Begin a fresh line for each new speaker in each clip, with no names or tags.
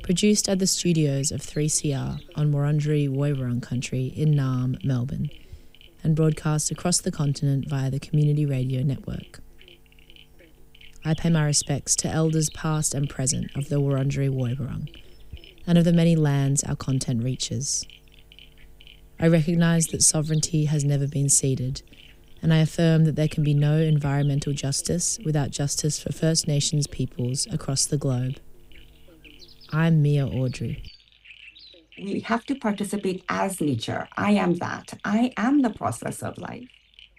Produced at the studios of 3CR on Wurundjeri Woiwurrung country in Naarm, Melbourne, and broadcast across the continent via the Community Radio Network. I pay my respects to elders past and present of the Wurundjeri Woiwurrung and of the many lands our content reaches. I recognise that sovereignty has never been ceded, and I affirm that there can be no environmental justice without justice for First Nations peoples across the globe. I'm Mia Audrey.
We have to participate as nature. I am that. I am the process of life.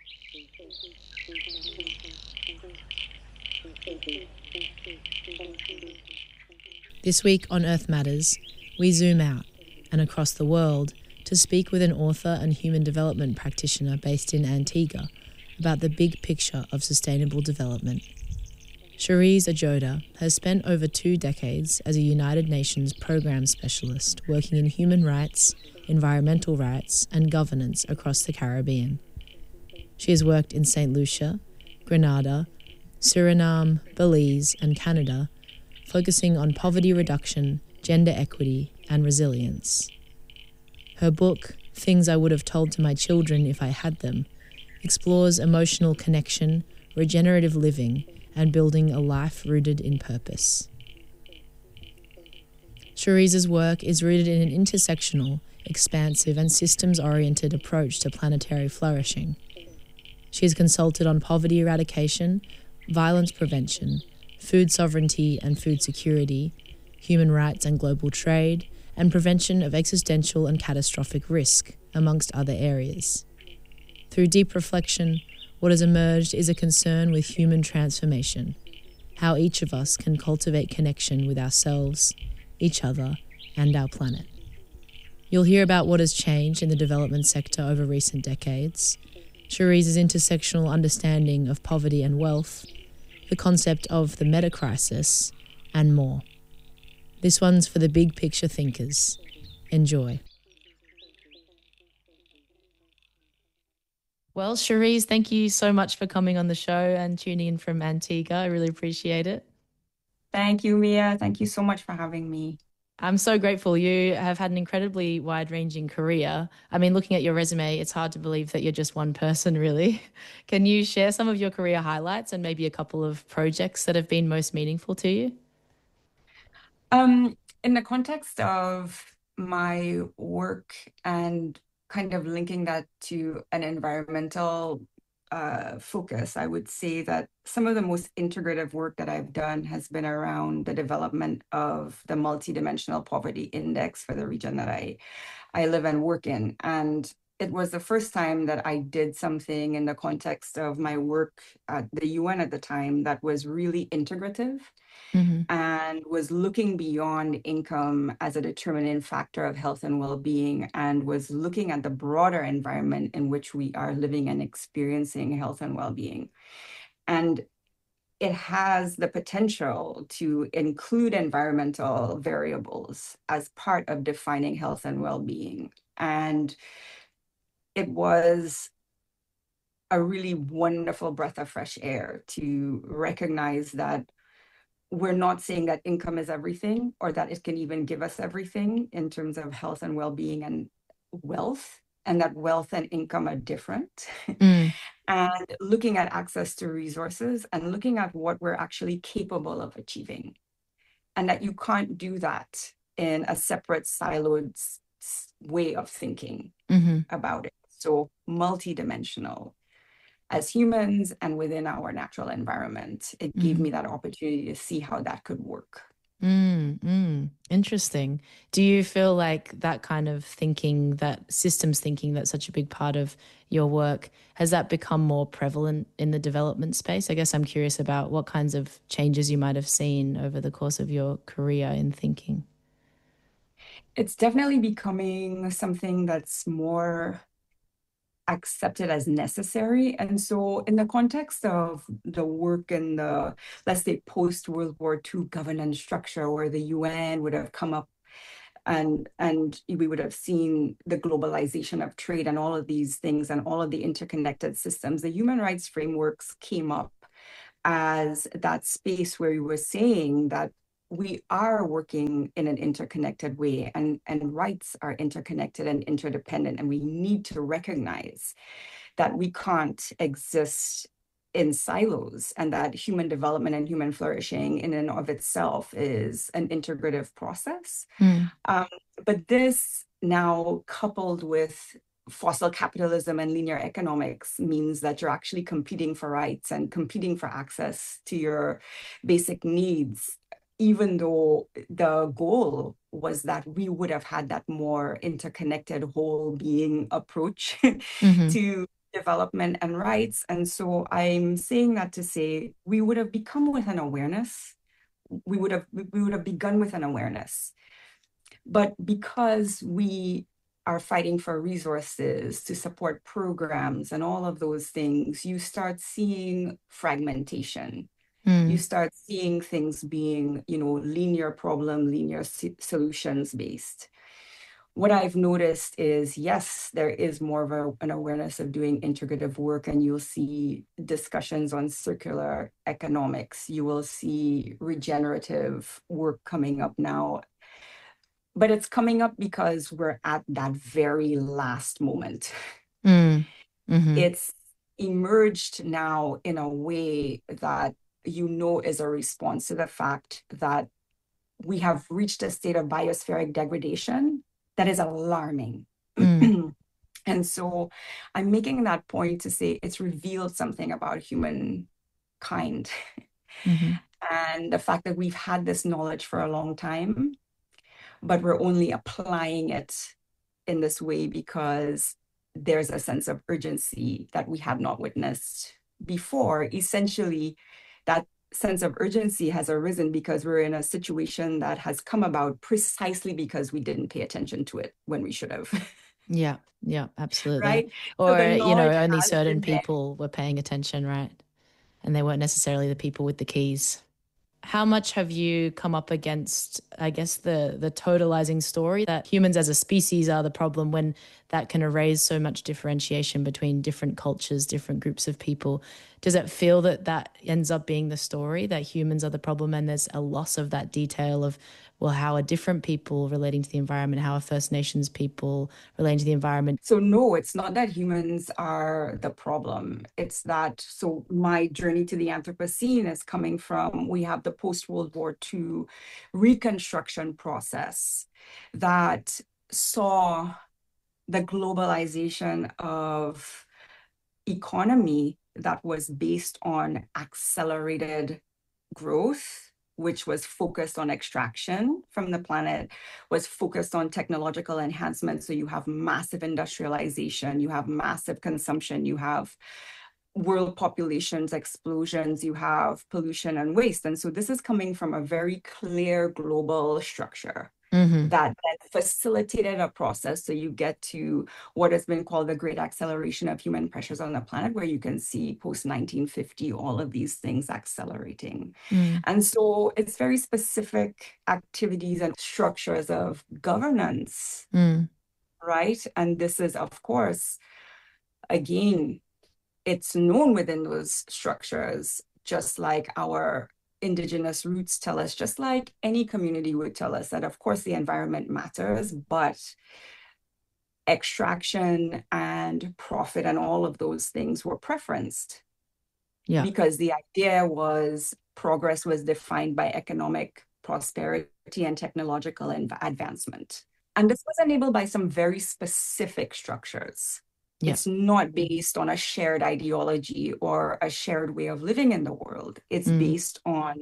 This week on Earth Matters, we zoom out and across the world to speak with an author and human development practitioner based in Antigua about the big picture of sustainable development. Cherise Ajoda has spent over 2 decades as a United Nations program specialist working in human rights, environmental rights, and governance across the Caribbean. She has worked in St. Lucia, Grenada, Suriname, Belize, and Canada, focusing on poverty reduction, gender equity, and resilience. Her book, Things I Would Have Told to My Children If I Had Them, explores emotional connection, regenerative living, and building a life rooted in purpose. Cherise's work is rooted in an intersectional, expansive, and systems-oriented approach to planetary flourishing. She has consulted on poverty eradication, violence prevention, food sovereignty and food security, human rights and global trade, and prevention of existential and catastrophic risk, amongst other areas. Through deep reflection, what has emerged is a concern with human transformation, how each of us can cultivate connection with ourselves, each other, and our planet. You'll hear about what has changed in the development sector over recent decades, Cherise's intersectional understanding of poverty and wealth, the concept of the meta-crisis, and more. This one's for the big picture thinkers. Enjoy. Well, Cherise, thank you so much for coming on the show and tuning in from Antigua. I really appreciate it.
Thank you, Mia. Thank you so much for having me.
I'm so grateful. You have had an incredibly wide-ranging career. I mean, looking at your resume, it's hard to believe that you're just one person, really. Can you share some of your career highlights and maybe a couple of projects that have been most meaningful to you?
In the context of my work and kind of linking that to an environmental focus, I would say that some of the most integrative work that I've done has been around the development of the multidimensional poverty index for the region that I live and work in. And it was the first time that I did something in the context of my work at the UN at the time that was really integrative. And was looking beyond income as a determining factor of health and well-being, and was looking at the broader environment in which we are living and experiencing health and well-being. And it has the potential to include environmental variables as part of defining health and well-being. And it was a really wonderful breath of fresh air to recognize that we're not saying that income is everything or that it can even give us everything in terms of health and well-being and wealth, and that wealth and income are different. And looking at access to resources and looking at what we're actually capable of achieving, and that you can't do that in a separate siloed way of thinking about it. So multidimensional. As humans and within our natural environment, it gave me that opportunity to see how that could work.
Interesting. Do you feel like that kind of thinking, that systems thinking, that's such a big part of your work, has that become more prevalent in the development space? I guess I'm curious about what kinds of changes you might have seen over the course of your career in thinking.
It's definitely becoming something that's more accepted as necessary. And so in the context of the work in the, let's say, post-World War II governance structure, where the UN would have come up and we would have seen the globalization of trade and all of these things and all of the interconnected systems, the human rights frameworks came up as that space where we were saying that we are working in an interconnected way, and rights are interconnected and interdependent. And we need to recognize that we can't exist in silos, and that human development and human flourishing in and of itself is an integrative process. But this now, coupled with fossil capitalism and linear economics, means that you're actually competing for rights and competing for access to your basic needs, even though the goal was that we would have had that more interconnected whole being approach to development and rights. And so I'm saying that to say we would have become with an awareness. We would have begun with an awareness. But because we are fighting for resources to support programs and all of those things, you start seeing fragmentation. You start seeing things being, linear problem, linear solutions based. What I've noticed is, yes, there is more of an awareness of doing integrative work, and you'll see discussions on circular economics. You will see regenerative work coming up now. But it's coming up because we're at that very last moment. It's emerged now in a way that is a response to the fact that we have reached a state of biospheric degradation that is alarming. And so I'm making that point to say it's revealed something about humankind. And the fact that we've had this knowledge for a long time, but we're only applying it in this way because there's a sense of urgency that we have not witnessed before. Essentially, that sense of urgency has arisen because we're in a situation that has come about precisely because we didn't pay attention to it when we should have.
Yeah, absolutely.
Right?
Or,
So
only certain people were paying attention, right? And they weren't necessarily the people with the keys. How much have you come up against, I guess, the totalizing story that humans as a species are the problem, when that can erase so much differentiation between different cultures, different groups of people? Does it feel that ends up being the story, that humans are the problem, and there's a loss of that detail of, well, how are different people relating to the environment? How are First Nations people relating to the environment?
So no, it's not that humans are the problem. It's that, so my journey to the Anthropocene is coming from, we have the post-World War II reconstruction process that saw the globalization of economy that was based on accelerated growth, which was focused on extraction from the planet, was focused on technological enhancement. So you have massive industrialization, you have massive consumption, you have world populations explosions, you have pollution and waste. And so this is coming from a very clear global structure that facilitated a process. So you get to what has been called the great acceleration of human pressures on the planet, where you can see post 1950, all of these things accelerating. And so it's very specific activities and structures of governance, right? And this is, of course, again, it's known within those structures, just like our Indigenous roots tell us, just like any community would tell us, that of course the environment matters, but extraction and profit and all of those things were preferenced. Because the idea was progress was defined by economic prosperity and technological advancement. And this was enabled by some very specific structures. It's not based on a shared ideology or a shared way of living in the world. It's based on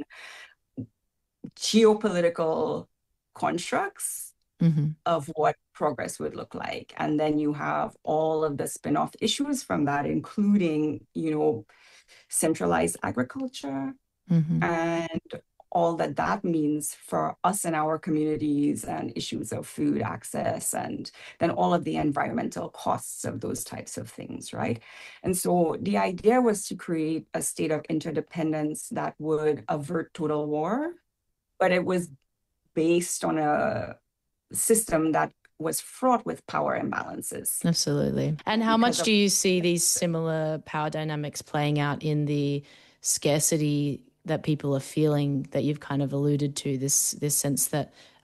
geopolitical constructs of what progress would look like. And then you have all of the spin-off issues from that, including, centralized agriculture and all that means for us and our communities, and issues of food access, and then all of the environmental costs of those types of things, right? And so the idea was to create a state of interdependence that would avert total war, but it was based on a system that was fraught with power imbalances.
Absolutely. And how much do you see these similar power dynamics playing out in the scarcity that people are feeling that you've kind of alluded to, this sense that